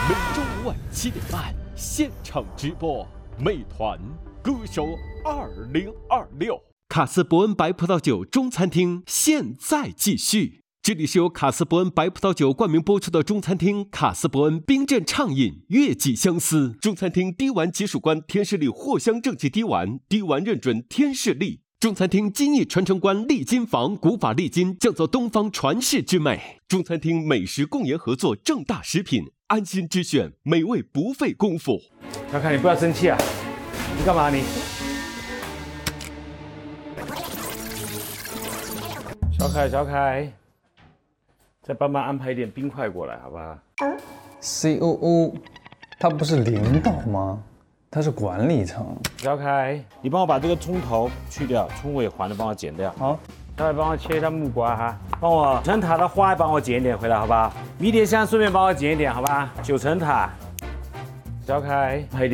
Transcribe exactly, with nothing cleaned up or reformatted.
每周五晚七点半现场直播，美团歌手二零二六。卡斯伯恩白葡萄酒中餐厅现在继续。这里是由卡斯伯恩白葡萄酒冠名播出的中餐厅卡斯伯恩冰镇畅饮月季相思。中餐厅滴丸吉曙官天士力藿香正气滴丸，滴丸认准天士力。中餐厅金艺传承观丽金坊古法丽金降作东方传世之美。中餐厅美食共研合作正大食品，安心之选，美味不费功夫。 小凯，你不要生气啊！你干嘛你？小凯，小凯，再帮忙安排一点冰块过来，好不好 ？C O O， 他不是领导吗？他是管理层。 小凯，你帮我把这个葱头去掉，葱尾环的帮我剪掉。 好。 小凯，帮我切一下木瓜哈，帮我九层塔的花帮我剪一点回来，好不好？迷迭香顺便帮我剪一点，好吧？九层塔，小凯，拍。